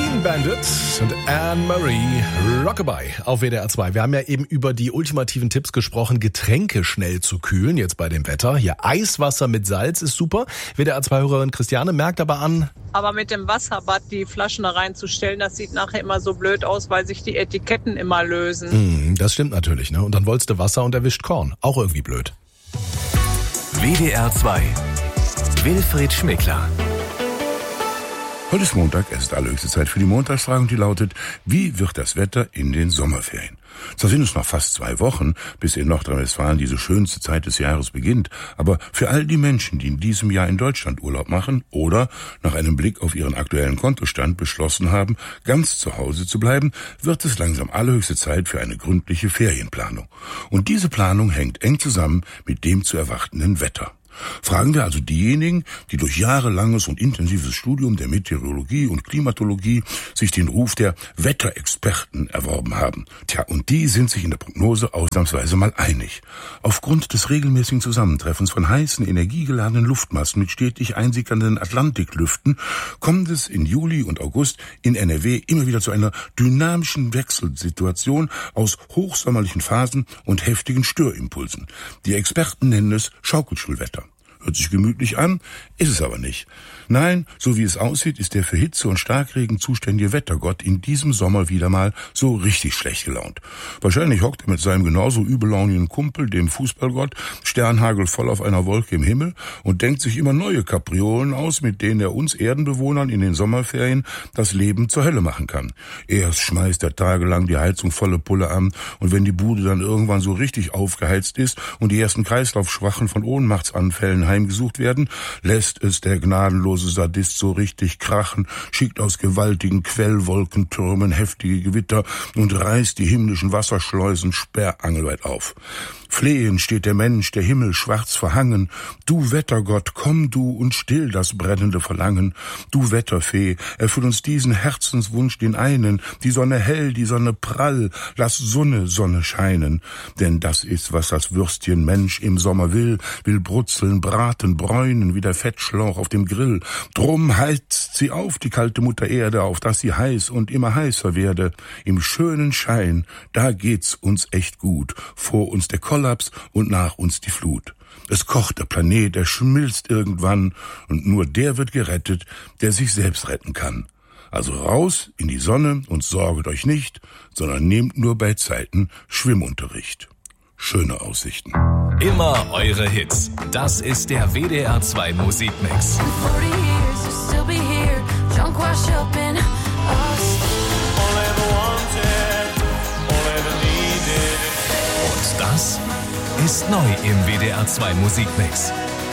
Clean Bandit und Anne-Marie Rockabye auf WDR 2. Wir haben ja eben über die ultimativen Tipps gesprochen, Getränke schnell zu kühlen, jetzt bei dem Wetter. Hier Eiswasser mit Salz ist super. WDR 2-Hörerin Christiane merkt aber an... Aber mit dem Wasserbad die Flaschen da reinzustellen, das sieht nachher immer so blöd aus, weil sich die Etiketten immer lösen. Das stimmt natürlich, ne? Und dann wolltest du Wasser und erwischt Korn. Auch irgendwie blöd. WDR 2. Wilfried Schmickler. Heute ist Montag, es ist allerhöchste Zeit für die Montagsfrage und die lautet, wie wird das Wetter in den Sommerferien? Zwar sind es noch fast 2 Wochen, bis in Nordrhein-Westfalen diese schönste Zeit des Jahres beginnt, aber für all die Menschen, die in diesem Jahr in Deutschland Urlaub machen oder nach einem Blick auf ihren aktuellen Kontostand beschlossen haben, ganz zu Hause zu bleiben, wird es langsam allerhöchste Zeit für eine gründliche Ferienplanung. Und diese Planung hängt eng zusammen mit dem zu erwartenden Wetter. Fragen wir also diejenigen, die durch jahrelanges und intensives Studium der Meteorologie und Klimatologie sich den Ruf der Wetterexperten erworben haben. Tja, und die sind sich in der Prognose ausnahmsweise mal einig. Aufgrund des regelmäßigen Zusammentreffens von heißen, energiegeladenen Luftmassen mit stetig einsickernden Atlantiklüften kommt es in Juli und August in NRW immer wieder zu einer dynamischen Wechselsituation aus hochsommerlichen Phasen und heftigen Störimpulsen. Die Experten nennen es Schaukelstuhlwetter. Hört sich gemütlich an, ist es aber nicht. Nein, so wie es aussieht, ist der für Hitze und Starkregen zuständige Wettergott in diesem Sommer wieder mal so richtig schlecht gelaunt. Wahrscheinlich hockt er mit seinem genauso übellaunigen Kumpel, dem Fußballgott, Sternhagel voll auf einer Wolke im Himmel und denkt sich immer neue Kapriolen aus, mit denen er uns Erdenbewohnern in den Sommerferien das Leben zur Hölle machen kann. Erst schmeißt er tagelang die Heizung volle Pulle an und wenn die Bude dann irgendwann so richtig aufgeheizt ist und die ersten Kreislaufschwachen von Ohnmachtsanfällen heimgesucht werden, lässt es der gnadenlose Sadist so richtig krachen, schickt aus gewaltigen Quellwolkentürmen heftige Gewitter und reißt die himmlischen Wasserschleusen sperrangelweit auf. Flehend steht der Mensch, der Himmel schwarz verhangen. Du Wettergott, komm du und still das brennende Verlangen. Du Wetterfee, erfüll uns diesen Herzenswunsch, den einen. Die Sonne hell, die Sonne prall, lass Sonne scheinen. Denn das ist, was das Würstchen Mensch im Sommer will brutzeln, braten, bräunen wie der Fettschlauch auf dem Grill. Drum heizt sie auf, die kalte Mutter Erde, auf dass sie heiß und immer heißer werde. Im schönen Schein, da geht's uns echt gut. Vor uns der Kollaps und nach uns die Flut. Es kocht der Planet, er schmilzt irgendwann und nur der wird gerettet, der sich selbst retten kann. Also raus in die Sonne und sorget euch nicht, sondern nehmt nur bei Zeiten Schwimmunterricht. Schöne Aussichten. Immer eure Hits. Das ist der WDR 2 Musikmix. Und das ist neu im WDR 2 Musikmix.